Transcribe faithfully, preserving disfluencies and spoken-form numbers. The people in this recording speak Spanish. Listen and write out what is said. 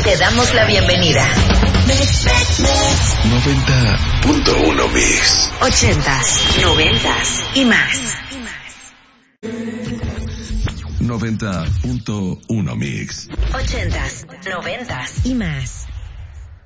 Te damos la bienvenida. noventa punto uno Mix. Ochentas, noventas y más. noventa punto uno Mix. Ochentas, noventas y más.